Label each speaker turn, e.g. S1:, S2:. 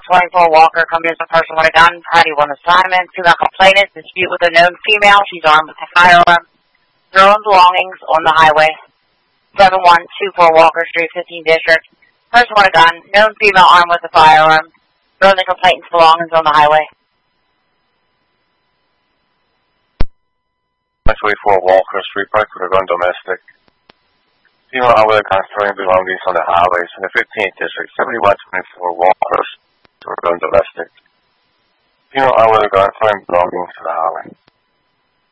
S1: 24 Walker, come in as a person with a gun, party one assignment, female complainant, dispute with a known female, she's armed with a firearm, throwing belongings on the highway. 7124 Walker Street, 15th District, person with a gun, known female armed with a firearm, throwing the complainant's belongings on the highway.
S2: 24 Walker Street, parked with a gun, domestic. Female armed with a gun, throwing belongings on the highways in the 15th District, 7124 Walker Street, with a gun, domestic. Female armed with a gun, throwing belongings to the highway.